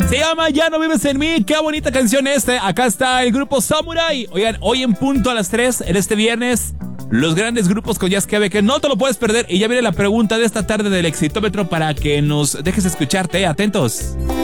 Se llama Ya no vives en mí. Qué bonita canción Acá está el grupo Samurai. Oigan, hoy en punto a las 3, en este viernes, los grandes grupos con Jazz KB, que no te lo puedes perder. Y ya viene la pregunta de esta tarde del Exitómetro para que nos dejes escucharte. Atentos.